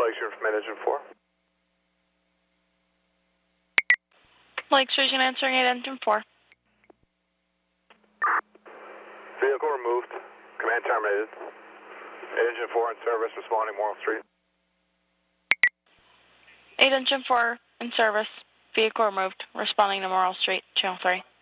Station from Engine 4. Lake Station answering at Engine 4. Vehicle removed. Command terminated. Engine 4 in service, responding Morrill Street. 8 Engine 4 in service. Vehicle removed. Responding to Morrill Street, Channel 3.